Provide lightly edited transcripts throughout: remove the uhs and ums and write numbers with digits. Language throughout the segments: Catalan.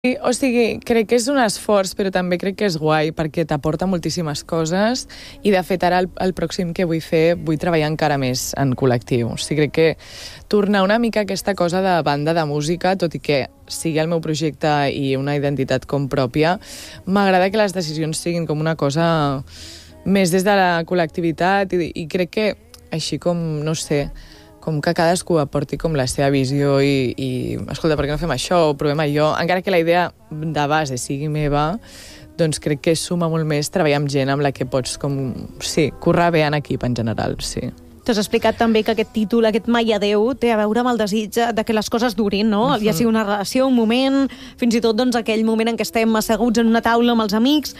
Sí, o sigui, crec que és un esforç, però també crec que és guai, perquè t'aporta moltíssimes coses, i de fet ara el pròxim que vull fer, vull treballar encara més en col·lectiu. O sigui, crec que tornar una mica aquesta cosa de banda de música, tot i que sigui el meu projecte i una identitat com pròpia, m'agrada que les decisions siguin com una cosa més des de la col·lectivitat, i crec que així com, no sé, com que cadascú aporti com la seva visió i escolta, per què no fem això o provem allò, encara que la idea de base sigui meva, doncs crec que suma molt més treballar amb gent amb la que pots com, sí, currar bé en equip en general, sí. T'has explicat també que aquest títol, aquest Mai adeu, té a veure amb el desig de que les coses durin, no? Ja sigui una relació, un moment, fins i tot doncs, aquell moment en què estem asseguts en una taula amb els amics.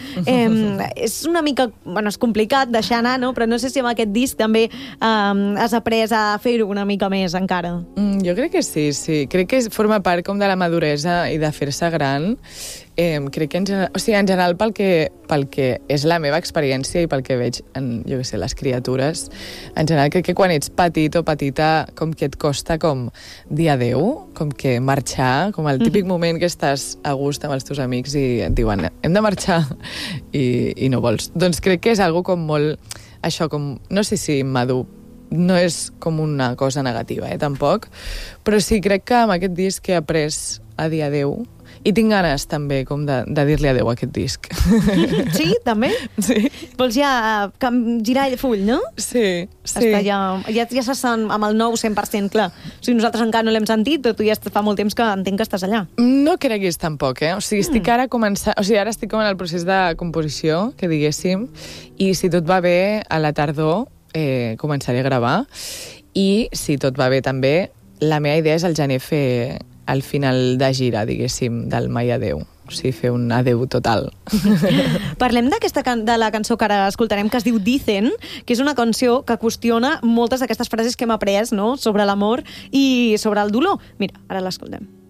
És una mica, bueno, és complicat deixar anar, no? Però no sé si amb aquest disc també has après a fer-ho una mica més encara. Jo crec que sí, sí. Crec que forma part com de la maduresa i de fer-se gran. Crec que en general pel que és la meva experiència i pel que veig en, jo què sé, les criatures, en general crec que quan ets petit o petita com que et costa com dir adeu, com que marxar, com el típic moment que estàs a gust amb els teus amics i et diuen hem de marxar i no vols. Doncs crec que és algo com molt, això com, no sé si madur, no és com una cosa negativa, tampoc, però sí, crec que amb aquest disc he après a dir adeu. I tinc ganes també com de dir-li adeu a aquest disc. Sí, també? Sí. Vols ja girar el full, no? Sí, sí. Ja se sent amb el nou 100%, clar. O sigui, nosaltres encara no l'hem sentit, però tu ja fa molt temps que entenc que estàs allà. No creguis tampoc, O sigui, estic ara començant... O sigui, ara estic com en el procés de composició, que diguéssim, i si tot va bé, a la tardor començaré a gravar, i si tot va bé també, la meva idea és al gener fer al final de gira, diguéssim, del Mai adeu. O sigui, fer un adeu total. Parlem de la cançó que ara escoltarem, que es diu Dicen, que és una cançó que qüestiona moltes d'aquestes frases que hem après, no?, sobre l'amor i sobre el dolor. Mira, ara l'escoltem.